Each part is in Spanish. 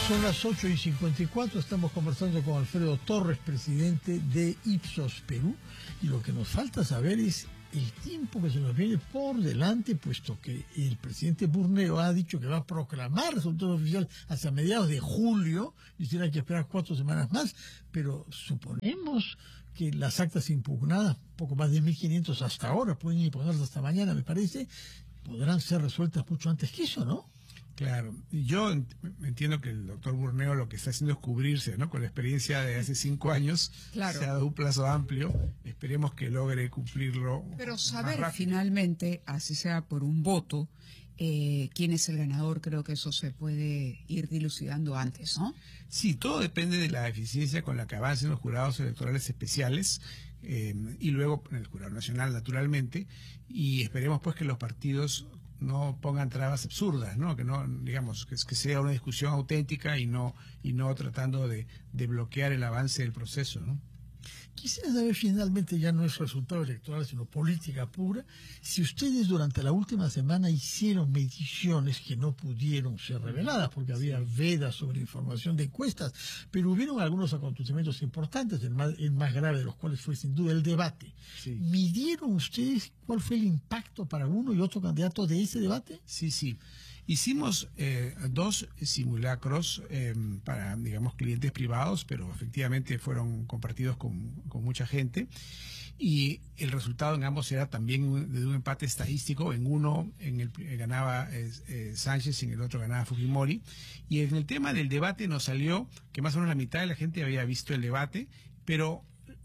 Son las 8:54, estamos conversando con Alfredo Torres, presidente de Ipsos Perú, y lo que nos falta saber es el tiempo que se nos viene por delante, puesto que el presidente Burneo ha dicho que va a proclamar resultados oficiales hacia mediados de julio, y tiene que esperar 4 semanas más, pero suponemos que las actas impugnadas, poco más de 1.500 hasta ahora, pueden impugnarse hasta mañana, me parece, podrán ser resueltas mucho antes que eso, ¿no? Claro, y yo entiendo que el doctor Burneo lo que está haciendo es cubrirse, ¿no? Con la experiencia de hace 5 años, claro. Se ha dado un plazo amplio, esperemos que logre cumplirlo. Pero saber finalmente, así sea por un voto, quién es el ganador, creo que eso se puede ir dilucidando antes, ¿no? Sí, todo depende de la eficiencia con la que avancen los jurados electorales especiales y luego en el jurado nacional, naturalmente, y esperemos pues que los partidos no pongan trabas absurdas, ¿no? Que no, digamos, que sea una discusión auténtica y no tratando de bloquear el avance del proceso, ¿no? Quisiera saber, finalmente, ya no es resultado electoral, sino política pura, si ustedes durante la última semana hicieron mediciones que no pudieron ser reveladas, porque había vedas sobre información de encuestas, pero hubieron algunos acontecimientos importantes, el más grave de los cuales fue sin duda el debate. Sí. ¿Midieron ustedes cuál fue el impacto para uno y otro candidato de ese debate? Sí. Hicimos 2 simulacros para, digamos, clientes privados, pero efectivamente fueron compartidos con mucha gente. Y el resultado en ambos era también de un empate estadístico. En uno ganaba Sánchez y en el otro ganaba Fujimori. Y en el tema del debate nos salió que más o menos la mitad de la gente había visto el debate, pero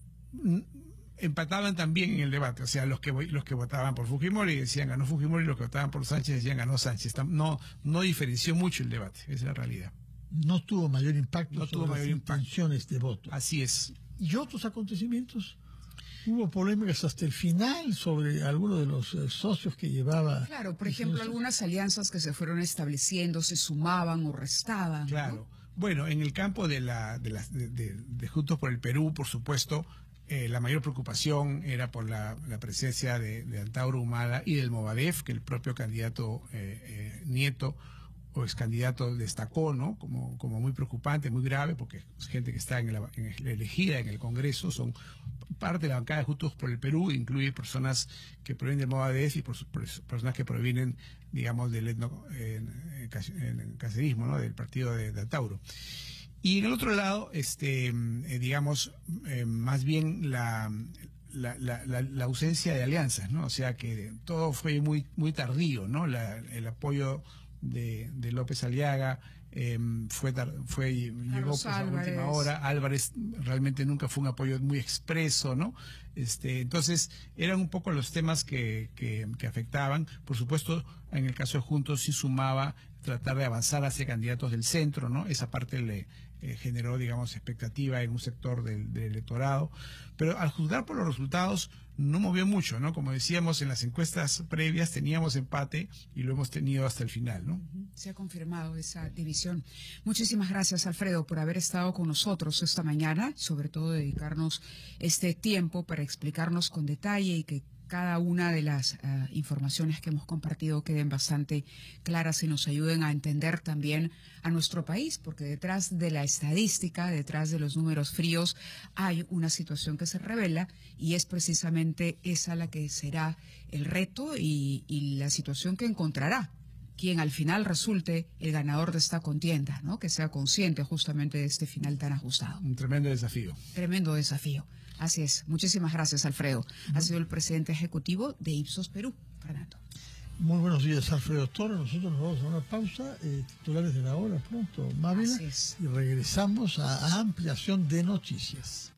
empataban también en el debate, o sea, los que votaban por Fujimori decían ganó Fujimori, los que votaban por Sánchez decían ganó Sánchez. No diferenció mucho el debate, esa es la realidad. No tuvo mayor impacto sobre las intenciones de voto. Así es. ¿Y otros acontecimientos? Hubo polémicas hasta el final sobre algunos de los socios que llevaba. Claro, por ejemplo, algunas alianzas que se fueron estableciendo, se sumaban o restaban. Claro. ¿No? Bueno, en el campo de Juntos por el Perú, por supuesto, la mayor preocupación era por la presencia de Antauro Humala y del Movadef, que el propio candidato Nieto o ex candidato destacó, ¿no? Como muy preocupante, muy grave, porque es gente que está elegida en el Congreso, son parte de la bancada de Juntos por el Perú, incluye personas que provienen del Movadef y personas que provienen, digamos, del cacerismo, ¿no? Del partido de Antauro. Y en el otro lado, digamos, más bien la ausencia de alianzas, ¿no? O sea que todo fue muy tardío, ¿no? El apoyo de López Aliaga llegó pues a última hora. Álvarez realmente nunca fue un apoyo muy expreso, ¿no? Entonces eran un poco los temas que afectaban. Por supuesto, en el caso de Juntos sí sumaba tratar de avanzar hacia candidatos del centro, ¿no? Esa parte le generó, digamos, expectativa en un sector del electorado, pero al juzgar por los resultados no movió mucho, ¿no? Como decíamos, en las encuestas previas teníamos empate y lo hemos tenido hasta el final, ¿no? Se ha confirmado esa división. Muchísimas gracias, Alfredo, por haber estado con nosotros esta mañana, sobre todo dedicarnos este tiempo para explicarnos con detalle y que cada una de las informaciones que hemos compartido queden bastante claras y nos ayuden a entender también a nuestro país, porque detrás de la estadística, detrás de los números fríos, hay una situación que se revela y es precisamente esa la que será el reto y la situación que encontrará quien al final resulte el ganador de esta contienda, ¿no? Que sea consciente justamente de este final tan ajustado. Un tremendo desafío. Tremendo desafío. Así es. Muchísimas gracias, Alfredo. Ha sido el presidente ejecutivo de Ipsos Perú. Fernando. Muy buenos días, Alfredo Torres. Nosotros nos vamos a una pausa, titulares de la hora pronto, Mávila, y regresamos a ampliación de noticias.